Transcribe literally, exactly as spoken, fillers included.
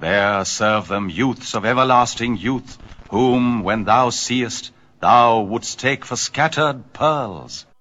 There serve them youths of everlasting youth, whom, when thou seest, thou wouldst take for scattered pearls.